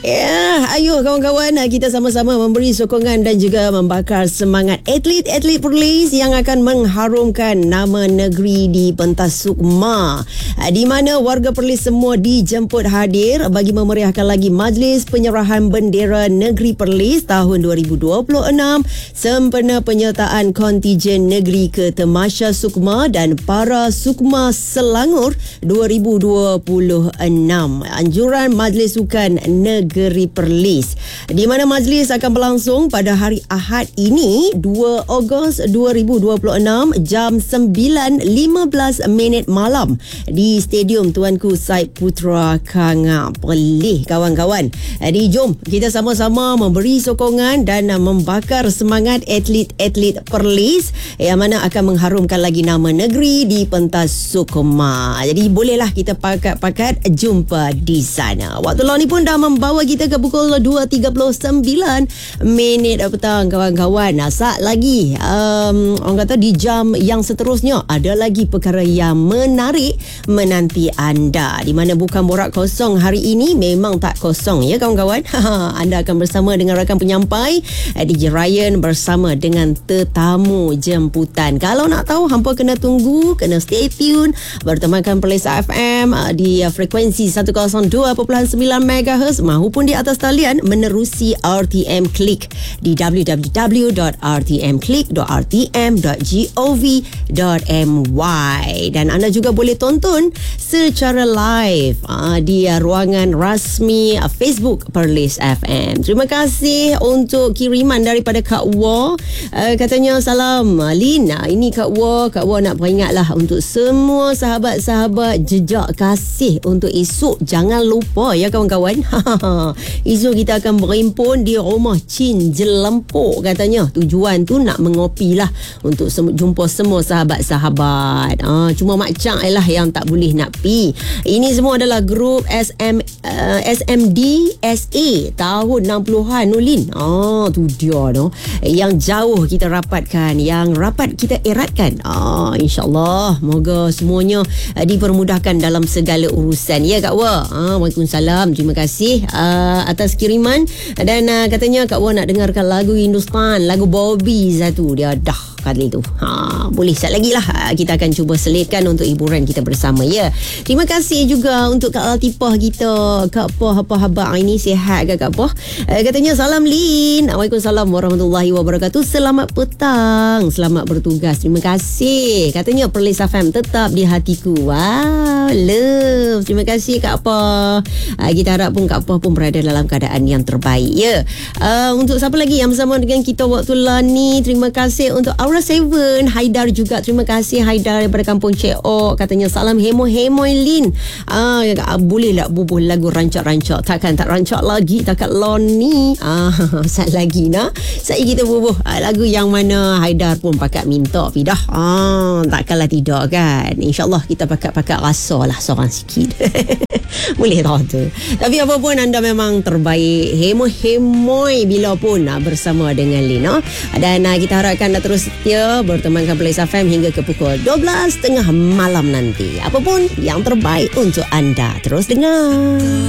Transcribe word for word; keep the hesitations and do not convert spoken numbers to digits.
Ya, ayo kawan-kawan, kita sama-sama memberi sokongan dan juga membakar semangat atlet-atlet Perlis yang akan mengharumkan nama negeri di pentas Sukma, di mana warga Perlis semua dijemput hadir bagi memeriahkan lagi majlis penyerahan bendera negeri Perlis tahun dua ribu dua puluh enam sempena penyertaan kontijen negeri ke Tamasya Sukma dan Para Sukma Selangor dua ribu dua puluh enam. Anjuran Majlis Sukan Negeri Perlis, di mana majlis akan berlangsung pada hari Ahad ini dua Ogos dua ribu dua puluh enam jam sembilan lima belas minit malam di Stadium Tuanku Said Putra Kanga Perlis. Kawan-kawan, jadi jom kita sama-sama memberi sokongan dan membakar semangat atlet-atlet Perlis yang mana akan mengharumkan lagi nama negeri di pentas Sukma. Jadi bolehlah kita pakat-pakat jumpa di sana. Waktu law ni pun dah membawa kita ke pukul dua tiga puluh sembilan minit petang, kawan-kawan. Nah, saat lagi um, orang kata di jam yang seterusnya ada lagi perkara yang menarik menanti anda, di mana bukan borak kosong hari ini, memang tak kosong ya kawan-kawan. Anda akan bersama dengan rakan penyampai D J Ryan bersama dengan tetamu jemputan. Kalau nak tahu, hampa kena tunggu, kena stay tune bertemankan Perlis F M di frekuensi seratus dua perpuluhan sembilan megahertz mahupun di atas talian menerusi R T M Click di w w w dot r t m click dot r t m dot gov dot m y, dan anda juga boleh tonton secara live uh, di uh, ruangan rasmi uh, Facebook Perlis F M. Terima kasih untuk kiriman daripada Kak Wa. Uh, katanya salam Lin. Uh, ini Kak Wa, Kak Wa nak peringatlah untuk semua sahabat-sahabat jejak kasih untuk esok jangan lupa ya kawan-kawan. Esok kita akan berhimpun di rumah Chin Jelempuk katanya. Tujuan tu nak mengopi lah untuk sem- jumpa semua sahabat-sahabat. Ah, cuma Mak Cak lah yang tak boleh nak pi. Ini semua adalah grup S M uh, S M D S A tahun enam puluhan Nulin. Ah, tu dia tu. Yang jauh kita rapatkan, yang rapat kita eratkan. Ah, insya-Allah moga semuanya uh, dipermudahkan dalam segala urusan. Ya Kak Wa. Ah, Waalaikumsalam. Terima kasih uh, atas kiriman, dan uh, katanya Kak Wa nak dengarkan lagu Hindustan, lagu Bobby satu. Dia dah kali tu. Ha, boleh sekali lagi lah. Kita akan cuba selitkan untuk hiburan kita bersama ya. Terima kasih juga untuk Kak Latifah kita. Kak Poh apa khabar ini, sihat ke Kak Poh? Uh, katanya salam Lin. Waalaikumsalam warahmatullahi wabarakatuh. Selamat petang, selamat bertugas. Terima kasih. Katanya Perlis F M tetap di hatiku. Wow, love. Terima kasih Kak Poh. Uh, kita harap pun Kak Poh pun berada dalam keadaan yang terbaik ya. Uh, untuk siapa lagi yang bersama dengan kita waktu lah ni, terima kasih untuk Aura Seven, Haidar juga. Terima kasih Haidar daripada Kampung Cik Ok. Katanya salam hemo-hemoy Lin. Ah, boleh tak bubuh lagu rancak-rancak? Takkan tak rancak lagi takat lon ni. Ah, sat lagi nak. Saya kita bubuh ah, lagu yang mana Haidar pun pakat minta pidah. Ah, takkanlah tidak kan. InsyaAllah kita pakat-pakat rasa lah seorang sikit. Boleh tahu tu. Tapi apa pun anda memang terbaik. Hemo-hemoy bila pun ah, bersama dengan Lin. Ah. Dan ah, kita harapkan anda terus setia bertemankan Perlis F M hingga ke pukul dua belas tengah malam nanti. Apapun yang terbaik untuk anda, terus dengar.